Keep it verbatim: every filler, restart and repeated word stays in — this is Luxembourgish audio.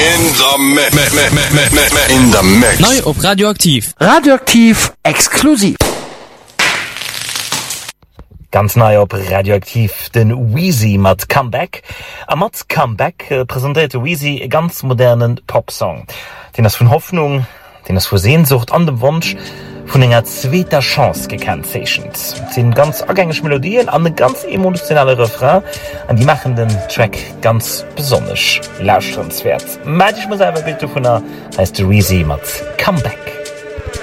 In the mix. In the mix. Neu op Radioaktiv. Radioaktiv exklusiv. Ganz neu op Radioaktiv den Wheezy mat Comeback. A mat Comeback äh, präsentierte Wheezy e ganz modernen Popsong, den es vun Hoffnung, den es vor Sehnsucht an dem Wunsch vun enger zweiter Chance gekennzeichnet. Sind ganz agängig Melodien an den ganz emotionale Refrain, an die machen den Track ganz besonders lauschenswert. Meid ich muss selber bitte von der heißt Wheezy mat Comeback.